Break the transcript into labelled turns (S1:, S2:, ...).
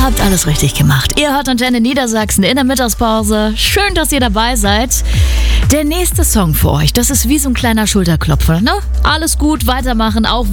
S1: habt alles richtig gemacht. Ihr hört Antenne Niedersachsen in der Mittagspause. Schön, dass ihr dabei seid. Der nächste Song für euch, das ist wie so ein kleiner Schulterklopfer, ne? Alles gut, weitermachen, auch